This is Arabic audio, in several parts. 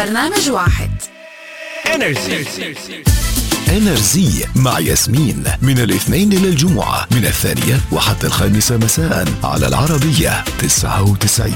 برنامج واحد. انرزي مع ياسمين من الاثنين إلى الجمعة من 2 وحتى 5 مساء على العربية 99.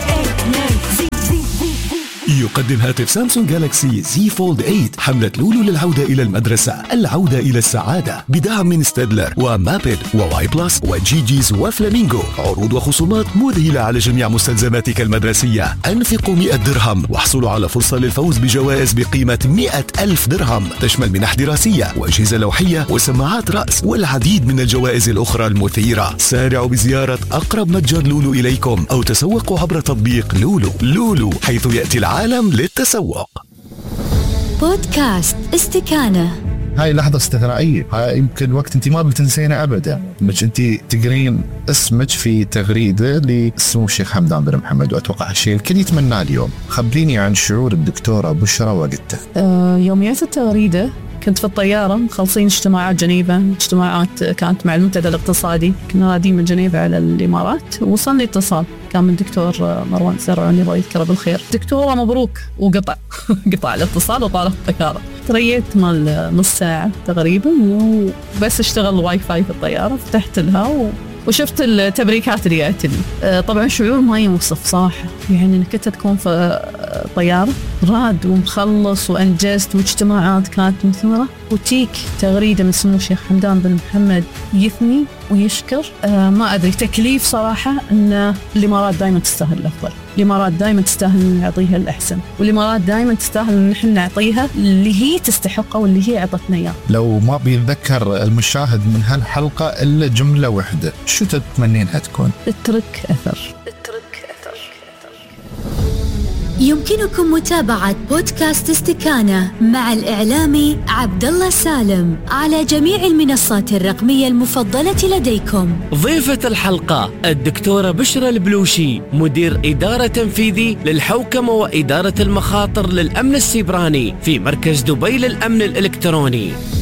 يقدم هاتف سامسونج جالاكسي زي فولد 8 حملة لولو للعودة إلى المدرسة، العودة إلى السعادة، بدعم من ستادلر ومابد وواي بلس وجي جيز وفلامينغو. عروض وخصومات مذهلة على جميع مستلزماتك المدرسية. أنفقوا 100 درهم واحصلوا على فرصة للفوز بجوائز بقيمة 100,000 درهم، تشمل منح دراسية وأجهزة لوحية وسماعات رأس والعديد من الجوائز الأخرى المثيرة. سارعوا بزيارة أقرب متجر لولو إليكم أو تسوقوا عبر تطبيق لولو حيث يأتي العالم للتسوق. بودكاست استكانة. هاي لحظة استثنائية، هاي يمكن وقت انت ما بتنسينه ابدا، مش انت تقرين اسمك في تغريدة لسمو الشيخ حمدان بن محمد، واتوقع هالشيء الكل يتمناه اليوم. خبريني عن شعور الدكتورة بشرى وقتها. يوميات التغريدة كنت في الطيارة مخلصين اجتماعات جنيفة، اجتماعات كانت مع المنتدى الاقتصادي، كنا رادين من جنيفة على الإمارات. وصلني اتصال كان من دكتور مروان زرعوني الله يذكره بالخير، دكتورة مبروك، وقطع قطع الاتصال وطارت الطيارة. تريت مال نص ساعة تقريبا وبس اشتغل واي فاي في الطيارة، فتحت لها وشفت التبريكات اللي جاءت لي. طبعا شعور ما يوصف صح، يعني انك انت تكون في طيارة راد ومخلص وانجزت واجتماعات كانت مثمرة، وتيك تغريدة من سمو الشيخ حمدان بن محمد يثني ويشكر. ما ادري، تكليف صراحة ان الامارات دائما تستاهل الافضل، الامارات دائما تستاهل ان نعطيها الاحسن، والامارات دائما تستاهل ان نحن نعطيها اللي هي تستحقه واللي هي عطتنا اياه. لو ما بيتذكر المشاهد من هالحلقة الا جملة واحدة، شو تتمنينها تكون؟ اترك اثر. يمكنكم متابعة بودكاست استكانة مع الإعلامي عبد الله سالم على جميع المنصات الرقمية المفضلة لديكم. ضيفة الحلقة الدكتورة بشرى البلوشي، مدير إدارة تنفيذي للحوكمة وإدارة المخاطر للأمن السيبراني في مركز دبي للأمن الإلكتروني.